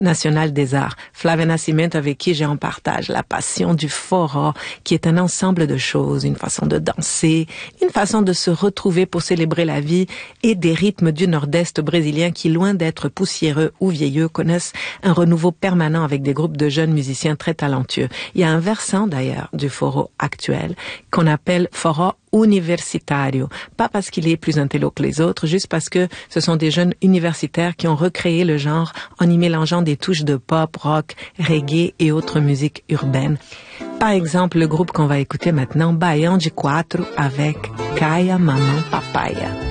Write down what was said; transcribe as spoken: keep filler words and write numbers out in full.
national des arts. Flávia Nascimento, avec qui j'ai en partage la passion du forró, qui est un ensemble de choses, une façon de danser, une façon de se retrouver pour célébrer la vie et des rythmes du nord-est brésilien qui, loin d'être poussiéreux ou vieilleux, connaissent un renouveau permanent avec des groupes de jeunes musiciens très talentueux. Il y a un versant d'ailleurs du forró actuel qu'on appelle forró universitario. Pas parce qu'il est plus intello que les autres, juste parce que ce sont des jeunes universitaires qui ont recréé le genre en y mélangeant des touches de pop, rock, reggae et autres musiques urbaines. Par exemple, le groupe qu'on va écouter maintenant, Baião de Quatro, avec Kaya Mamão Papaya.